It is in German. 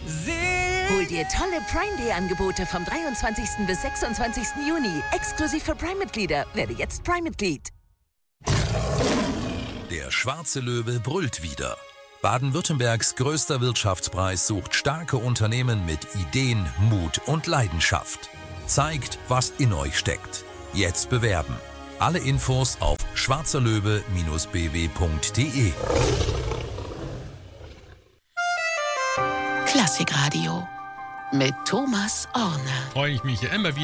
Hol dir tolle Prime Day Angebote vom 23. bis 26. Juni. Exklusiv für Prime-Mitglieder. Werde jetzt Prime-Mitglied. Der schwarze Löwe brüllt wieder. Baden-Württembergs größter Wirtschaftspreis sucht starke Unternehmen mit Ideen, Mut und Leidenschaft. Zeigt, was in euch steckt. Jetzt bewerben. Alle Infos auf schwarzerlöwe-bw.de. Klassikradio mit Thomas Orne. Freue ich mich immer wieder.